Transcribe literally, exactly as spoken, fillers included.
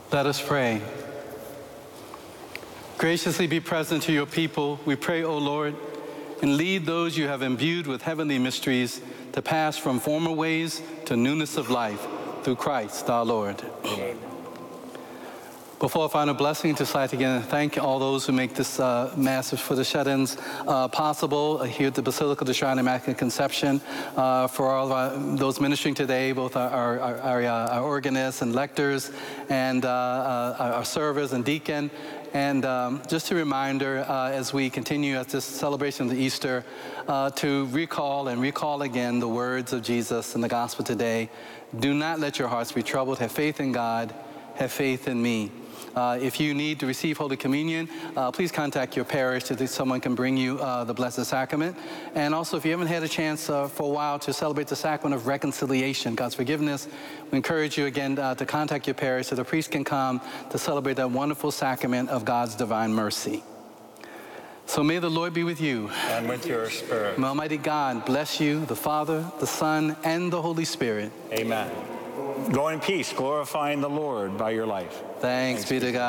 Let us pray. Graciously be present to your people, we pray, O Lord, and lead those you have imbued with heavenly mysteries to pass from former ways to newness of life through Christ our Lord. Amen. Before our final blessing, to slide again and thank all those who make this uh, Mass for the shut-ins uh, possible uh, here at the Basilica of the Shrine of Immaculate Conception, uh, for all of our, those ministering today, both our, our, our, our, uh, our organists and lectors, and uh, uh, our servers and deacon. And um, just a reminder, uh, as we continue at this celebration of Easter, uh, to recall and recall again the words of Jesus in the Gospel today. Do not let your hearts be troubled. Have faith in God. Have faith in me. Uh, if you need to receive Holy Communion, uh, please contact your parish so that someone can bring you uh, the Blessed Sacrament. And also, if you haven't had a chance uh, for a while to celebrate the Sacrament of Reconciliation, God's forgiveness, we encourage you again uh, to contact your parish so the priest can come to celebrate that wonderful sacrament of God's divine mercy. So may the Lord be with you. And with your spirit. May Almighty God bless you, the Father, the Son, and the Holy Spirit. Amen. Go in peace, glorifying the Lord by your life. Thanks, Thanks be to God.